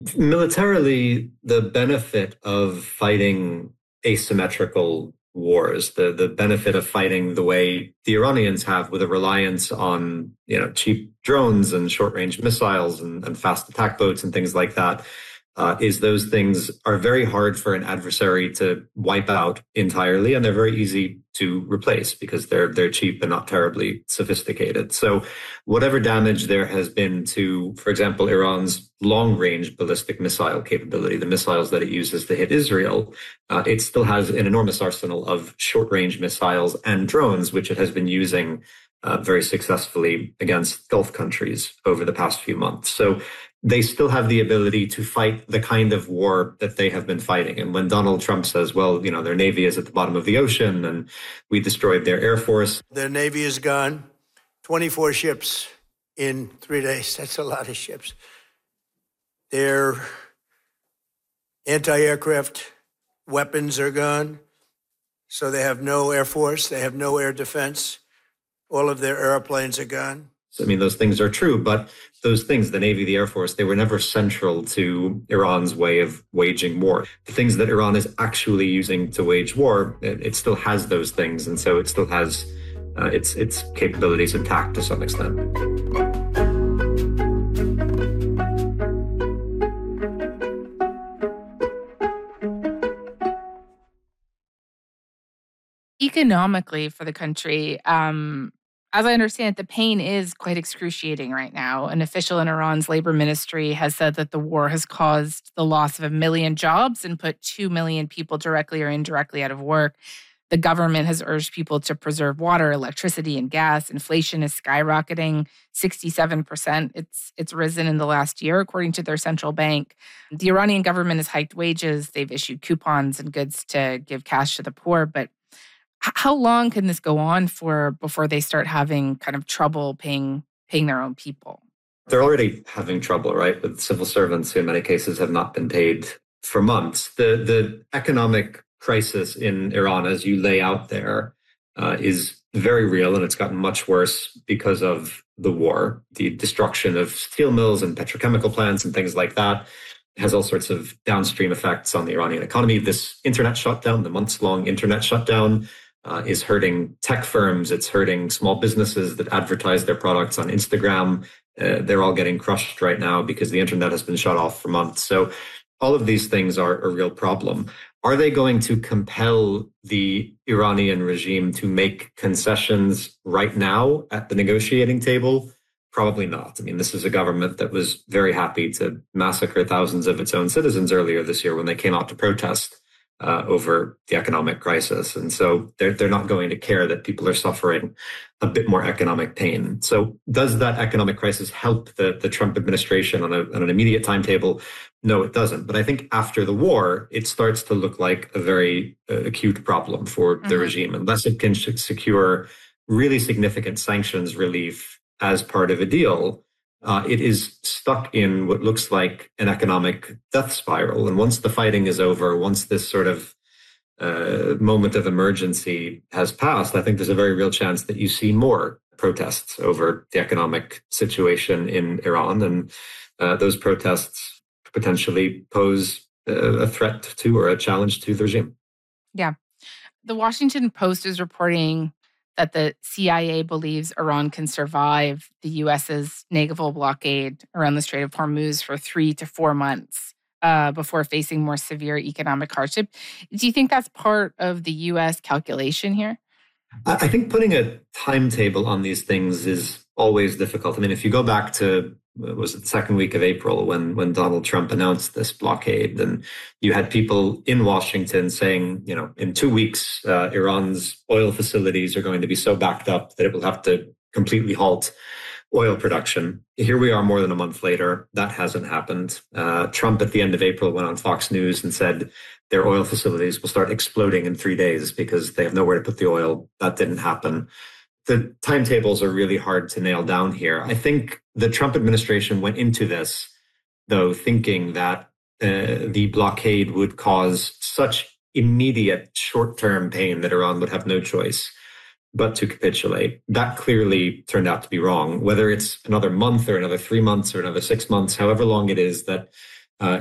Militarily, the benefit of fighting asymmetrical wars, the benefit of fighting the way the Iranians have, with a reliance on cheap drones and short range missiles and fast attack boats and things like that, is those things are very hard for an adversary to wipe out entirely, and they're very easy to replace because they're cheap and not terribly sophisticated. So whatever damage there has been to, for example, Iran's long-range ballistic missile capability, the missiles that it uses to hit Israel, it still has an enormous arsenal of short-range missiles and drones, which it has been using very successfully against Gulf countries over the past few months. So they still have the ability to fight the kind of war that they have been fighting. And when Donald Trump says, well, their Navy is at the bottom of the ocean and we destroyed their Air Force. Their Navy is gone. 24 ships in 3 days. That's a lot of ships. Their anti-aircraft weapons are gone. So they have no Air Force. They have no air defense. All of their airplanes are gone. I mean, those things are true, but those things, the Navy, the Air Force, they were never central to Iran's way of waging war. The things that Iran is actually using to wage war, it still has those things. And so it still has its capabilities intact to some extent. Economically for the country, as I understand it, the pain is quite excruciating right now. An official in Iran's labor ministry has said that the war has caused the loss of 1 million jobs and put 2 million people directly or indirectly out of work. The government has urged people to preserve water, electricity, and gas. Inflation is skyrocketing 67%. It's risen in the last year, according to their central bank. The Iranian government has hiked wages. They've issued coupons and goods to give cash to the poor. But how long can this go on for before they start having kind of trouble paying their own people? They're already having trouble, right, with civil servants who in many cases have not been paid for months. The economic crisis in Iran, as you lay out there, is very real, and it's gotten much worse because of the war. The destruction of steel mills and petrochemical plants and things like that has all sorts of downstream effects on the Iranian economy. This internet shutdown, the months-long internet shutdown, is hurting tech firms. It's hurting small businesses that advertise their products on Instagram. They're all getting crushed right now because the internet has been shut off for months. So all of these things are a real problem. Are they going to compel the Iranian regime to make concessions right now at the negotiating table? Probably not. I mean, this is a government that was very happy to massacre thousands of its own citizens earlier this year when they came out to protest over the economic crisis. And so they're not going to care that people are suffering a bit more economic pain. So does that economic crisis help the Trump administration on an immediate timetable? No, it doesn't. But I think after the war, it starts to look like a very acute problem for the regime. Unless it can secure really significant sanctions relief as part of a deal, it is stuck in what looks like an economic death spiral. And once the fighting is over, once this sort of moment of emergency has passed, I think there's a very real chance that you see more protests over the economic situation in Iran. And those protests potentially pose a threat to or a challenge to the regime. Yeah. The Washington Post is reporting that the CIA believes Iran can survive the U.S.'s naval blockade around the Strait of Hormuz for 3 to 4 months before facing more severe economic hardship. Do you think that's part of the U.S. calculation here? I think putting a timetable on these things is always difficult. I mean, if you go back to, was it the second week of April when Donald Trump announced this blockade, and you had people in Washington saying, in 2 weeks, Iran's oil facilities are going to be so backed up that it will have to completely halt oil production. Here we are more than a month later. That hasn't happened. Trump at the end of April went on Fox News and said their oil facilities will start exploding in 3 days because they have nowhere to put the oil. That didn't happen. The timetables are really hard to nail down here. I think the Trump administration went into this, though, thinking that the blockade would cause such immediate short-term pain that Iran would have no choice but to capitulate. That clearly turned out to be wrong. Whether it's another month or another 3 months or another 6 months, however long it is that